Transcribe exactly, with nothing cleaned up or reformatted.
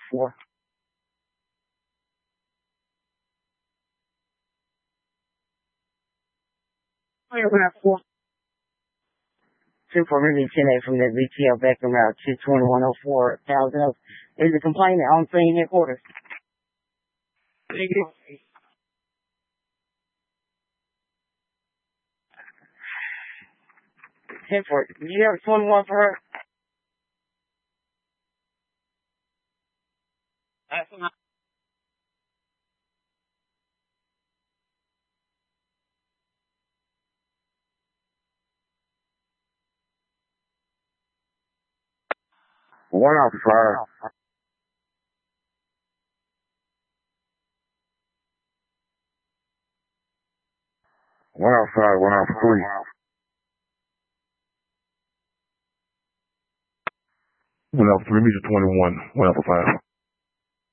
four. Clear one oh four. two four, maybe ten eight from the B T L back around two twenty-one oh four, Thousand Oaks. Is a complainant on scene headquarters. Thank you. ten four, do you have a twenty-one for her? That's not. One off five. One off five, one off three. One off three, meter twenty-one, one off five.